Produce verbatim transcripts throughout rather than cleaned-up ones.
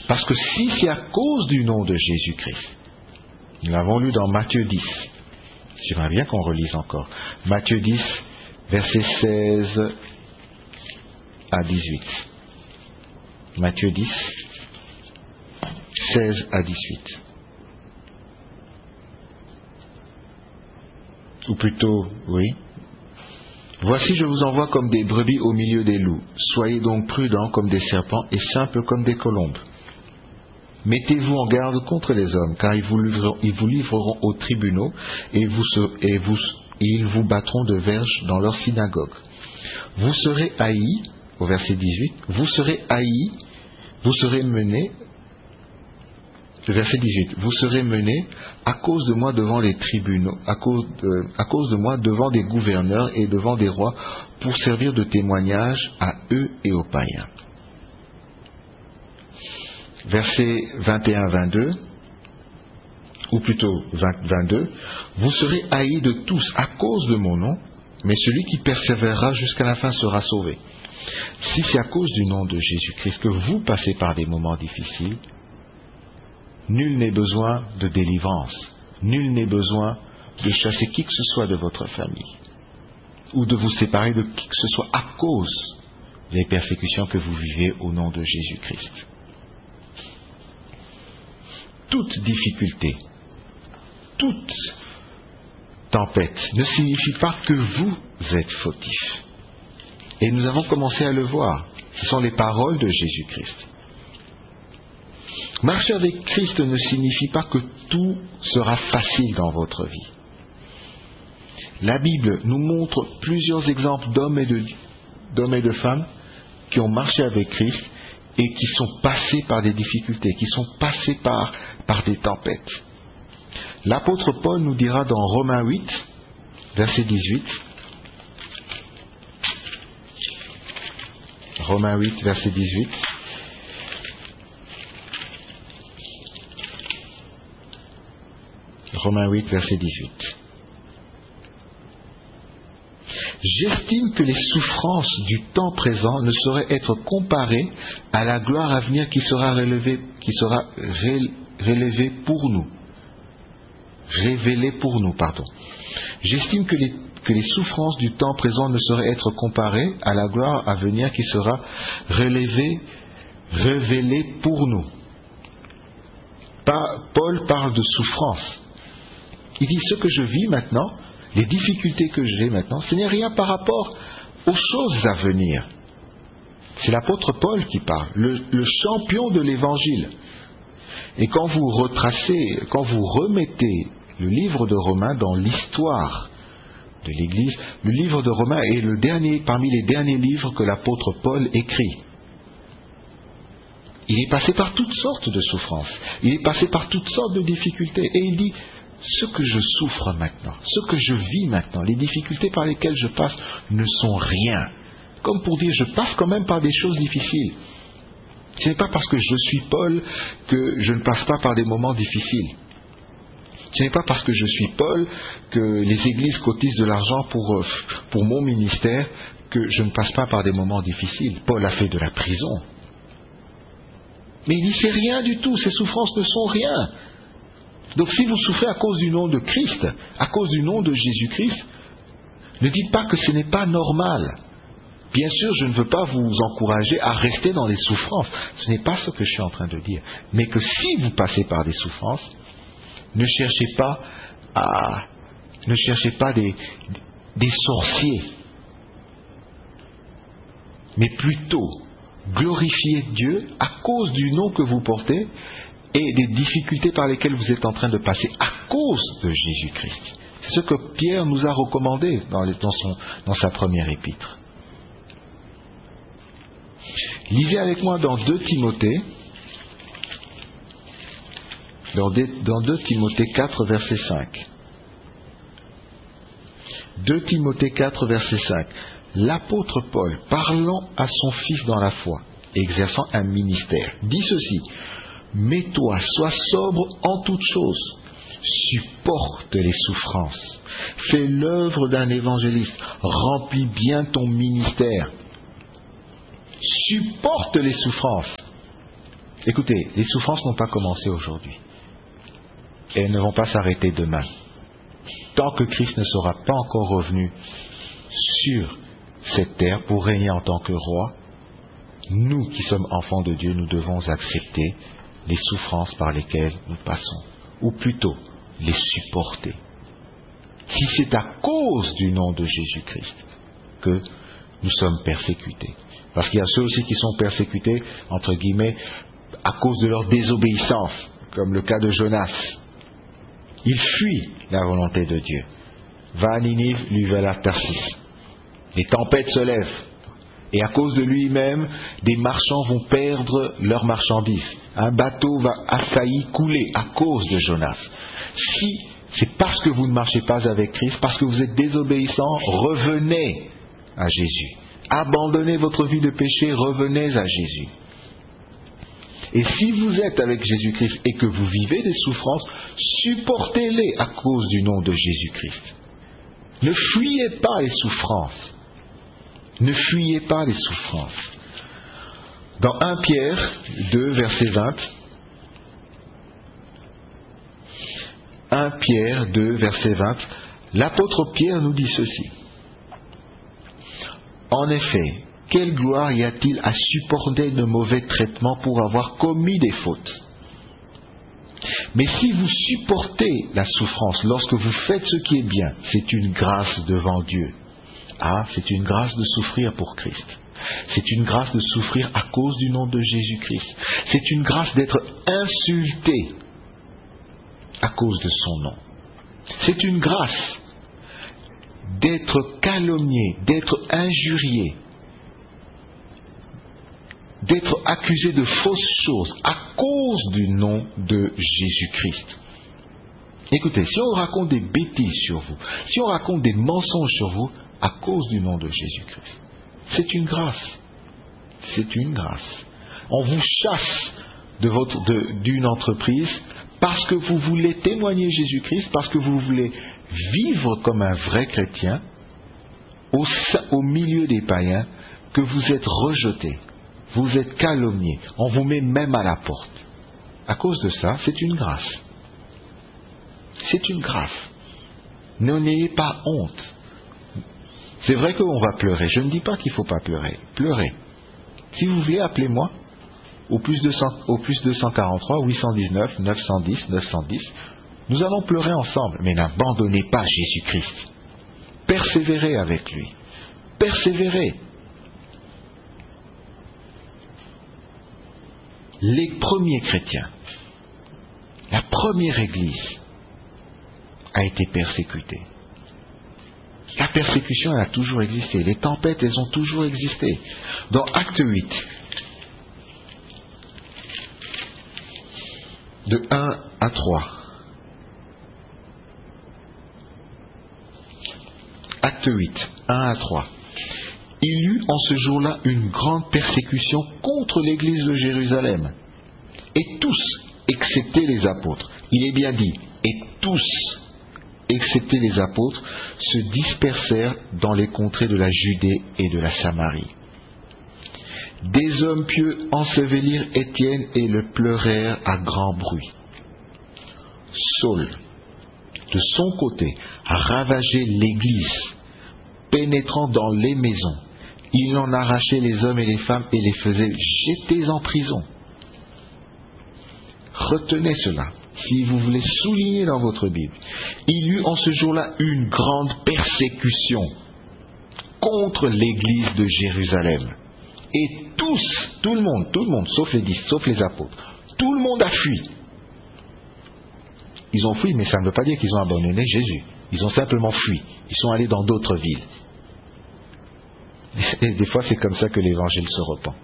Parce que si c'est à cause du nom de Jésus-Christ, nous l'avons lu dans Matthieu dix, j'aimerais bien qu'on relise encore, Matthieu dix, versets seize à dix-huit. Matthieu dix, seize à dix-huit. Ou plutôt, oui. Voici, je vous envoie comme des brebis au milieu des loups. Soyez donc prudents comme des serpents et simples comme des colombes. Mettez-vous en garde contre les hommes, car ils vous livreront, ils vous livreront aux tribunaux et, vous, et, vous, et ils vous battront de verges dans leur synagogue. Vous serez haïs, au verset dix-huit, vous serez haïs, vous serez menés, verset dix-huit, vous serez menés à cause de moi devant les tribunaux, à cause de, à cause de moi devant des gouverneurs et devant des rois, pour servir de témoignage à eux et aux païens. Versets vingt et un à vingt-deux, ou plutôt vingt-deux, vous serez haïs de tous à cause de mon nom, mais celui qui persévérera jusqu'à la fin sera sauvé. Si c'est à cause du nom de Jésus-Christ que vous passez par des moments difficiles, nul n'est besoin de délivrance, nul n'est besoin de chasser qui que ce soit de votre famille, ou de vous séparer de qui que ce soit à cause des persécutions que vous vivez au nom de Jésus-Christ. Toute difficulté, toute tempête ne signifie pas que vous êtes fautif. Et nous avons commencé à le voir. Ce sont les paroles de Jésus-Christ. Marcher avec Christ ne signifie pas que tout sera facile dans votre vie. La Bible nous montre plusieurs exemples d'hommes et de, d'hommes et de femmes qui ont marché avec Christ et qui sont passés par des difficultés, qui sont passés par, par des tempêtes. L'apôtre Paul nous dira dans Romains huit, verset dix-huit, Romains huit, verset dix-huit, Romains huit, verset dix-huit. J'estime que les souffrances du temps présent ne sauraient être comparées à la gloire à venir qui sera relevée, qui sera ré, relevée pour nous. Révélée pour nous, pardon. J'estime que les, que les souffrances du temps présent ne sauraient être comparées à la gloire à venir qui sera relevée, révélée pour nous. Pas, Paul parle de souffrance. Il dit ce que je vis maintenant, les difficultés que j'ai maintenant, ce n'est rien par rapport aux choses à venir. C'est l'apôtre Paul qui parle, le, le champion de l'évangile. Et quand vous retracez, quand vous remettez le livre de Romains dans l'histoire de l'Église, le livre de Romains est le dernier, parmi les derniers livres que l'apôtre Paul écrit. Il est passé par toutes sortes de souffrances, il est passé par toutes sortes de difficultés, et il dit, ce que je souffre maintenant, ce que je vis maintenant, les difficultés par lesquelles je passe ne sont rien. Comme pour dire, je passe quand même par des choses difficiles. Ce n'est pas parce que je suis Paul que je ne passe pas par des moments difficiles. Ce n'est pas parce que je suis Paul que les églises cotisent de l'argent pour, pour mon ministère que je ne passe pas par des moments difficiles. Paul a fait de la prison. Mais il dit, c'est rien du tout, ces souffrances ne sont rien. Donc si vous souffrez à cause du nom de Christ, à cause du nom de Jésus-Christ, ne dites pas que ce n'est pas normal. Bien sûr, je ne veux pas vous encourager à rester dans les souffrances. Ce n'est pas ce que je suis en train de dire. Mais que si vous passez par des souffrances, ne cherchez pas à, ne cherchez pas des, des sorciers, mais plutôt glorifiez Dieu à cause du nom que vous portez et des difficultés par lesquelles vous êtes en train de passer à cause de Jésus-Christ. C'est ce que Pierre nous a recommandé dans, les, dans, son, dans sa première épître. Lisez avec moi dans deux Timothée, dans deux Timothée quatre, verset cinq. deux Timothée quatre, verset cinq. L'apôtre Paul, parlant à son fils dans la foi, exerçant un ministère, dit ceci: mets-toi, sois sobre en toutes choses, supporte les souffrances, fais l'œuvre d'un évangéliste, remplis bien ton ministère, supporte les souffrances. Écoutez, les souffrances n'ont pas commencé aujourd'hui. Et elles ne vont pas s'arrêter demain. Tant que Christ ne sera pas encore revenu sur cette terre pour régner en tant que roi, nous qui sommes enfants de Dieu, nous devons accepter les souffrances par lesquelles nous passons, ou plutôt les supporter. Si c'est à cause du nom de Jésus-Christ que nous sommes persécutés. Parce qu'il y a ceux aussi qui sont persécutés, entre guillemets, à cause de leur désobéissance, comme le cas de Jonas. Il fuit la volonté de Dieu. Va à Ninive, lui va à Tarsis. Les tempêtes se lèvent. Et à cause de lui-même, des marchands vont perdre leurs marchandises. Un bateau va a failli couler à cause de Jonas. Si c'est parce que vous ne marchez pas avec Christ, parce que vous êtes désobéissants, revenez à Jésus. Abandonnez votre vie de péché, revenez à Jésus. Et si vous êtes avec Jésus-Christ et que vous vivez des souffrances, supportez-les à cause du nom de Jésus-Christ. Ne fuyez pas les souffrances. Ne fuyez pas les souffrances. Dans un Pierre deux, verset vingt, un Pierre deux, verset vingt, l'apôtre Pierre nous dit ceci. En effet, quelle gloire y a-t-il à supporter de mauvais traitements pour avoir commis des fautes? Mais si vous supportez la souffrance lorsque vous faites ce qui est bien, c'est une grâce devant Dieu. Ah, c'est une grâce de souffrir pour Christ. C'est une grâce de souffrir à cause du nom de Jésus-Christ. C'est une grâce d'être insulté à cause de son nom. C'est une grâce d'être calomnié, d'être injurié, d'être accusé de fausses choses à cause du nom de Jésus-Christ. Écoutez, si on raconte des bêtises sur vous, si on raconte des mensonges sur vous, à cause du nom de Jésus-Christ, c'est une grâce. C'est une grâce. On vous chasse de votre, de, d'une entreprise parce que vous voulez témoigner Jésus-Christ, parce que vous voulez vivre comme un vrai chrétien au, au milieu des païens, que vous êtes rejeté, vous êtes calomnié, on vous met même à la porte. À cause de ça, c'est une grâce. C'est une grâce. N'en ayez pas honte. C'est vrai qu'on va pleurer. Je ne dis pas qu'il ne faut pas pleurer. Pleurez. Si vous voulez, appelez-moi au plus deux cents, au plus deux cent quarante-trois, huit cent dix-neuf, neuf cent dix, neuf cent dix. Nous allons pleurer ensemble, mais n'abandonnez pas Jésus-Christ. Persévérez avec lui. Persévérez. Les premiers chrétiens, la première Église a été persécutée. La persécution, elle a toujours existé. Les tempêtes, elles ont toujours existé. Dans Acte huit, de un à trois. Acte huit, un à trois. Il y eut en ce jour-là une grande persécution contre l'église de Jérusalem. Et tous, excepté les apôtres, il est bien dit, et tous, excepté les apôtres, se dispersèrent dans les contrées de la Judée et de la Samarie. Des hommes pieux ensevelirent Étienne et le pleurèrent à grand bruit. Saul, de son côté, a ravagé l'église, pénétrant dans les maisons. Il en arrachait les hommes et les femmes et les faisait jeter en prison. Retenez cela, si vous voulez souligner dans votre Bible. Il y eut en ce jour-là une grande persécution contre l'église de Jérusalem. Et tous, tout le monde, tout le monde, sauf les dix, sauf les apôtres, tout le monde a fui. Ils ont fui, mais ça ne veut pas dire qu'ils ont abandonné Jésus. Ils ont simplement fui. Ils sont allés dans d'autres villes. Et des fois, c'est comme ça que l'évangile se répand.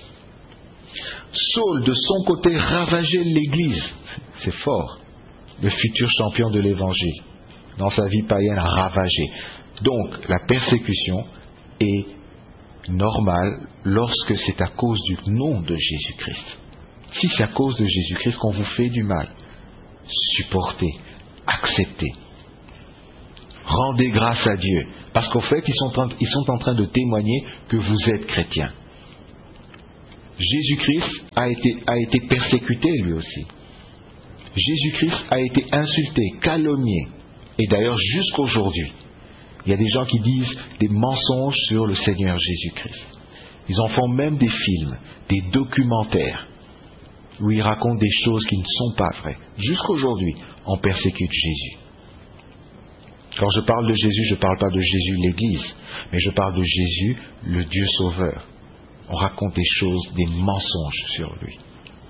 Saul, de son côté, ravageait l'église. C'est fort. Le futur champion de l'évangile, dans sa vie païenne, a ravagé. Donc, la persécution est normale lorsque c'est à cause du nom de Jésus-Christ. Si c'est à cause de Jésus-Christ qu'on vous fait du mal, supportez, acceptez. Rendez grâce à Dieu. Parce qu'en fait, ils sont, en, ils sont en train de témoigner que vous êtes chrétien. Jésus-Christ a été, a été persécuté lui aussi. Jésus-Christ a été insulté, calomnié. Et d'ailleurs, jusqu'aujourd'hui, il y a des gens qui disent des mensonges sur le Seigneur Jésus-Christ. Ils en font même des films, des documentaires, où ils racontent des choses qui ne sont pas vraies. Jusqu'aujourd'hui, on persécute Jésus. Quand je parle de Jésus, je ne parle pas de Jésus l'Église, mais je parle de Jésus, le Dieu Sauveur. On raconte des choses, des mensonges sur lui.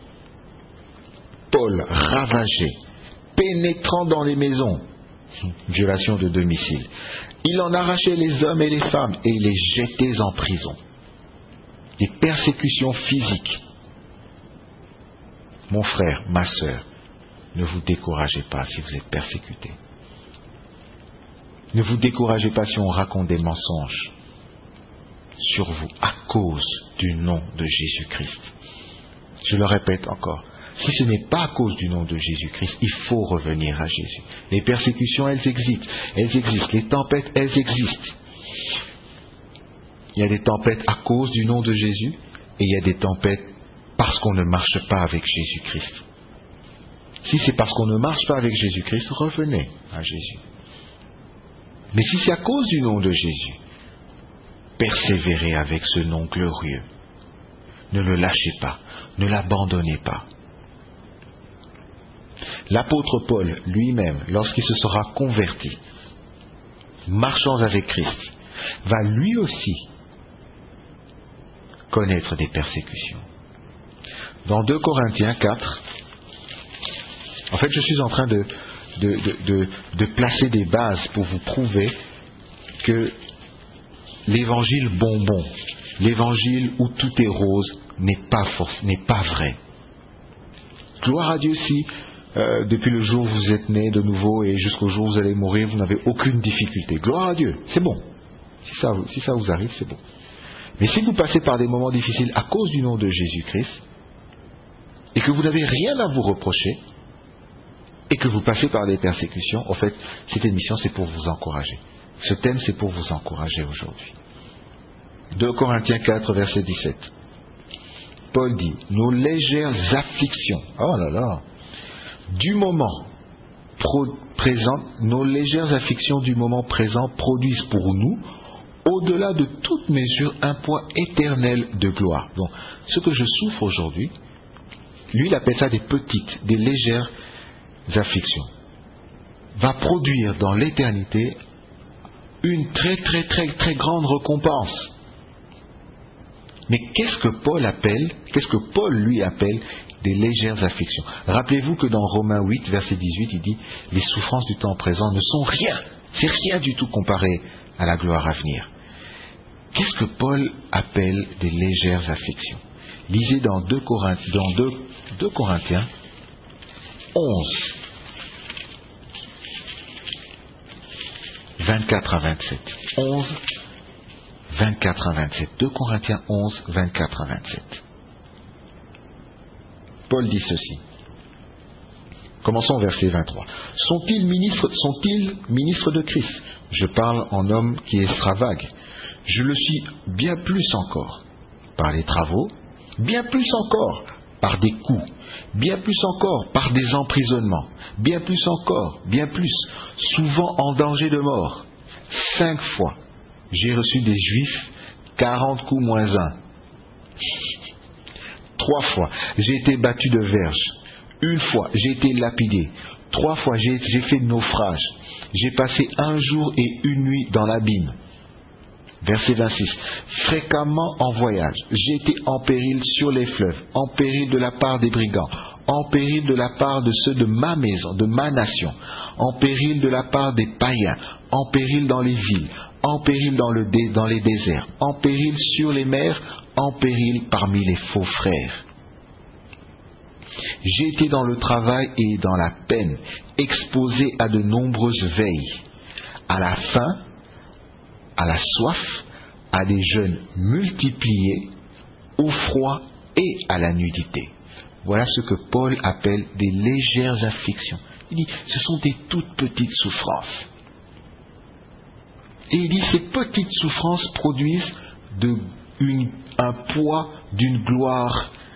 Paul, ravagé, pénétrant dans les maisons, violation de domicile. Il en arrachait les hommes et les femmes et les jetait en prison. Des persécutions physiques. Mon frère, ma sœur, ne vous découragez pas si vous êtes persécutés. Ne vous découragez pas si on raconte des mensonges sur vous à cause du nom de Jésus-Christ. Je le répète encore. Si ce n'est pas à cause du nom de Jésus-Christ, il faut revenir à Jésus. Les persécutions, elles existent. Elles existent. Les tempêtes, elles existent. Il y a des tempêtes à cause du nom de Jésus et il y a des tempêtes parce qu'on ne marche pas avec Jésus-Christ. Si c'est parce qu'on ne marche pas avec Jésus-Christ, revenez à Jésus. Mais si c'est à cause du nom de Jésus, persévérez avec ce nom glorieux. Ne le lâchez pas. Ne l'abandonnez pas. L'apôtre Paul lui-même, lorsqu'il se sera converti, marchant avec Christ, va lui aussi connaître des persécutions. Dans deux Corinthiens quatre, en fait je suis en train de, de, de, de, de placer des bases pour vous prouver que l'évangile bonbon, l'évangile où tout est rose, n'est pas, force, n'est pas vrai. Gloire à Dieu si Euh, depuis le jour où vous êtes né de nouveau et jusqu'au jour où vous allez mourir, vous n'avez aucune difficulté. Gloire à Dieu, c'est bon. Si ça, si ça vous arrive, c'est bon. Mais si vous passez par des moments difficiles à cause du nom de Jésus-Christ, et que vous n'avez rien à vous reprocher, et que vous passez par des persécutions, en fait, cette émission, c'est pour vous encourager. Ce thème, c'est pour vous encourager aujourd'hui. deux Corinthiens quatre, verset dix-sept. Paul dit, nos légères afflictions, oh là là, du moment présent, nos légères afflictions du moment présent produisent pour nous, au-delà de toute mesure, un poids éternel de gloire. Donc, ce que je souffre aujourd'hui, lui, il appelle ça des petites, des légères afflictions, va produire dans l'éternité une très très très très grande récompense. Mais qu'est-ce que Paul appelle, qu'est-ce que Paul lui appelle des légères afflictions? Rappelez-vous que dans Romains huit, verset dix-huit, il dit « Les souffrances du temps présent ne sont rien, c'est rien du tout comparé à la gloire à venir. » Qu'est-ce que Paul appelle des légères afflictions? Lisez dans deux Corinthiens, dans deux, deux Corinthiens onze, vingt-quatre à vingt-sept. onze, vingt-quatre à vingt-sept. deux Corinthiens onze, vingt-quatre à vingt-sept. Paul dit ceci. Commençons au verset vingt-trois. Sont-ils ministres, sont-ils ministres de Christ? Je parle en homme qui extravague. Je le suis bien plus encore par les travaux, bien plus encore par des coups, bien plus encore par des emprisonnements, bien plus encore, bien plus, souvent en danger de mort. Cinq fois, j'ai reçu des Juifs quarante coups moins un. Trois fois, j'ai été battu de verge. Une fois, j'ai été lapidé. Trois fois, j'ai, j'ai fait naufrage. J'ai passé un jour et une nuit dans l'abîme. Verset vingt-six. Fréquemment en voyage, j'ai été en péril sur les fleuves, en péril de la part des brigands, en péril de la part de ceux de ma maison, de ma nation, en péril de la part des païens, en péril dans les villes, en péril dans, le dé, dans les déserts, en péril sur les mers, en péril parmi les faux frères. J'ai été dans le travail et dans la peine, exposé à de nombreuses veilles, à la faim, à la soif, à des jeûnes multipliés, au froid et à la nudité. Voilà ce que Paul appelle des légères afflictions. Il dit, ce sont des toutes petites souffrances. Et il dit, ces petites souffrances produisent de une, un poids d'une gloire